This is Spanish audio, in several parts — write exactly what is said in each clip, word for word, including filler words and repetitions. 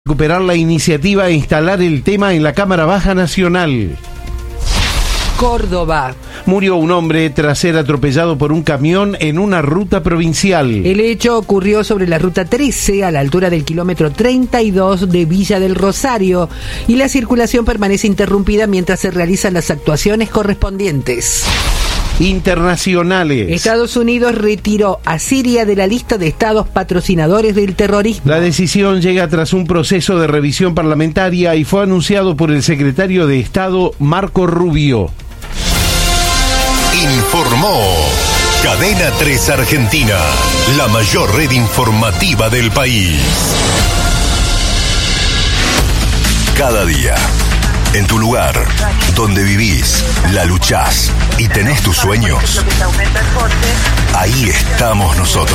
Recuperar la iniciativa e instalar el tema en la Cámara Baja Nacional. Córdoba. Murió un hombre tras ser atropellado por un camión en una ruta provincial. El hecho ocurrió sobre la ruta trece, a la altura del kilómetro treinta y dos de Villa del Rosario, y la circulación permanece interrumpida mientras se realizan las actuaciones correspondientes. Internacionales. Estados Unidos retiró a Siria de la lista de estados patrocinadores del terrorismo. La decisión llega tras un proceso de revisión parlamentaria y fue anunciado por el secretario de Estado, Marco Rubio. Informó Cadena tres Argentina, la mayor red informativa del país. Cada día, en tu lugar, donde vivís, la luchás y tenés tus sueños, ahí estamos nosotros.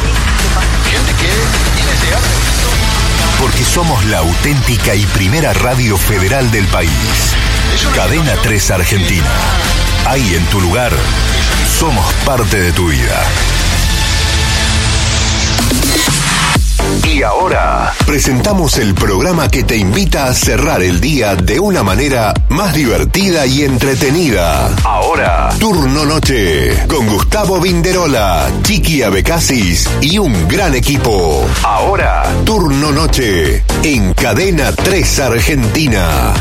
Porque somos la auténtica y primera radio federal del país. Cadena tres Argentina. Ahí en tu lugar, somos parte de tu vida. Y ahora presentamos el programa que te invita a cerrar el día de una manera más divertida y entretenida. Ahora, Turno Noche, con Gustavo Vinderola, Chiqui Abecasis y un gran equipo. Ahora, Turno Noche, en Cadena tres Argentina.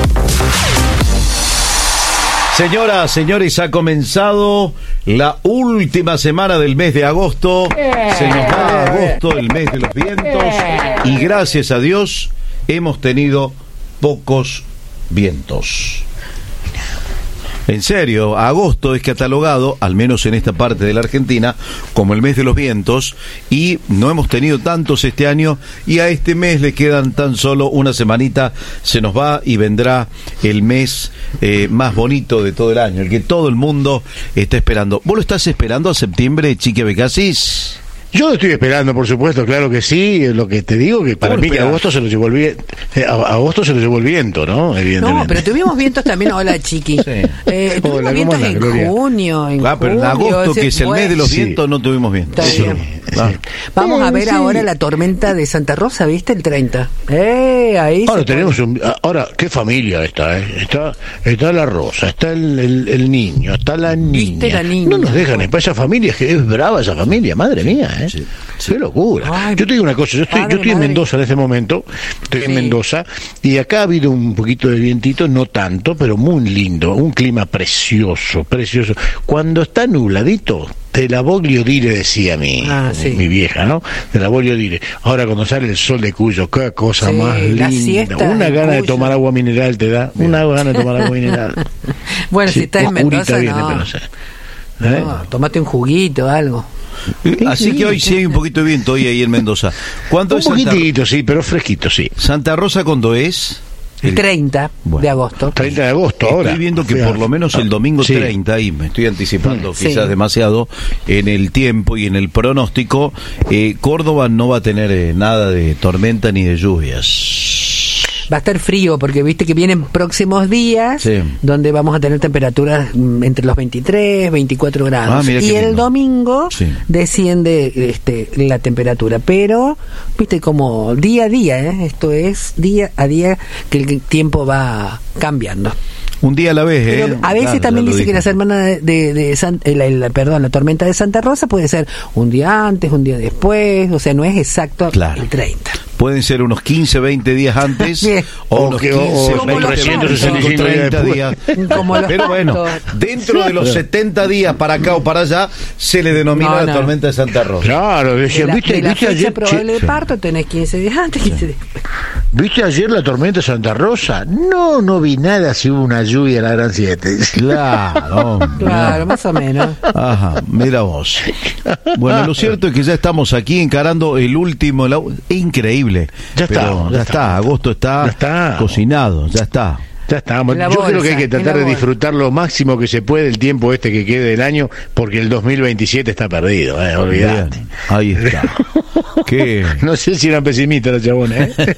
Señoras, señores, ha comenzado la última semana del mes de agosto. Se nos va agosto, el mes de los vientos, y gracias a Dios hemos tenido pocos vientos. En serio, agosto es catalogado, al menos en esta parte de la Argentina, como el mes de los vientos, y no hemos tenido tantos este año, y a este mes le quedan tan solo una semanita. Se nos va y vendrá el mes eh, más bonito de todo el año, el que todo el mundo está esperando. ¿Vos lo estás esperando a septiembre, Chiqui Abecasis? Yo lo estoy esperando, por supuesto, claro que sí. Lo que te digo, que para mí que agosto se lo llevó el viento, eh, agosto se lo llevó el viento, ¿no? Evidentemente. No, pero tuvimos vientos también. Hola, Chiqui. Sí. Eh, tuvimos Hola, vientos ¿cómo andas, en Gloria? junio, en Ah, pero en julio, agosto, ese que es el fue... mes de los Sí. vientos, no tuvimos vientos. Está bien. Sí. Ah. Vamos a ver Sí. ahora la tormenta de Santa Rosa, ¿viste? El treinta. Eh, ahí Ahora se tenemos pone. un, ahora qué familia está, ¿eh? Está está la Rosa, está el, el, el niño, está la niña. ¿Viste la niña? No nos dejan en paz esa familia, que es brava esa familia, madre mía, ¿eh? Sí, Qué locura. Ay, yo te digo una cosa, yo estoy, padre, yo estoy en madre. Mendoza en este momento, estoy Sí. en Mendoza, y acá ha habido un poquito de vientito, no tanto, pero muy lindo, un clima precioso, precioso. Cuando está nubladito, te la voglio dire, decía mi, Ah, sí. mi vieja, ¿no? Te la voglio dire. Ahora cuando sale el sol de Cuyo, qué cosa Sí, más la linda. siesta Una en gana de Cuyo. tomar agua mineral te da, una gana de tomar agua mineral. Bueno, si Sí, estás en oscurita Mendoza, viene, no. pero no sé. ¿Eh? No, tomate un juguito, algo. Así que hoy sí hay un poquito de viento, hoy ahí en Mendoza. ¿Cuánto Un es Santa, poquitito, sí, pero fresquito, sí. Santa Rosa cuándo es? El treinta Bueno. de agosto. treinta de agosto ahora. Estoy viendo que Fíjate. por lo menos el domingo Sí. treinta, y me estoy anticipando Sí. quizás demasiado en el tiempo y en el pronóstico, eh, Córdoba no va a tener eh, nada de tormenta ni de lluvias. Va a estar frío porque viste que vienen próximos días Sí. donde vamos a tener temperaturas mm, entre los veintitrés, veinticuatro grados. Ah, mira y qué el lindo. domingo Sí. desciende este, la temperatura. Pero, viste, como día a día, ¿eh? Esto es día a día que el tiempo va cambiando. Un día a la vez, Pero ¿eh? a veces Claro, también ya lo dice que dije. la semana de, de, de San- eh, la, la- perdón, la tormenta de Santa Rosa puede ser un día antes, un día después, o sea, no es exacto Claro. el treinta. Pueden ser unos quince, veinte días antes Bien. o O unos que- quince, o- o veinte, trescientos sesenta y cinco treinta días. Como los Pero bueno, patos. dentro de los setenta días para acá o para allá se le denomina No, la no. tormenta de Santa Rosa. Claro, De decía, la, ¿viste, de la viste fecha ayer? probable Sí. de parto tenés quince días antes, quince días después. ¿Viste ayer la tormenta de Santa Rosa? No, no vi nada si hubo una lluvia a la gran siete. Claro, hombre. Claro, más o menos. Ajá, mira vos. Bueno, lo cierto es que ya estamos aquí encarando el último. La, es increíble. Ya pero está, ya ya está. está. Agosto está, Ya está. cocinado, ya está. Ya estamos. En la Yo creo bolsa, que hay que en tratar la de bolsa. disfrutar lo máximo que se puede el tiempo este que quede del año, porque el dos mil veintisiete está perdido, eh, olvidate. Bien, ahí está. ¿Qué? No sé si eran pesimistas los chabones, ¿eh?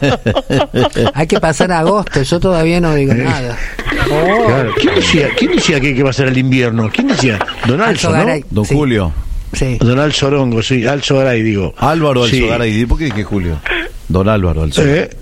Hay que pasar a agosto, yo todavía no digo nada. Oh, Claro. ¿Quién decía, ¿Quién decía que, que va a ser el invierno? ¿Quién decía? Don Alzo, ¿no? Alzogaray. Don Sí. Julio. Sí. Don Alzo Orongo, sí, Alzo Garay, digo. Álvaro Sí. Alzogaray. ¿Por qué dije Julio? Don Álvaro Alzogaray. Eh,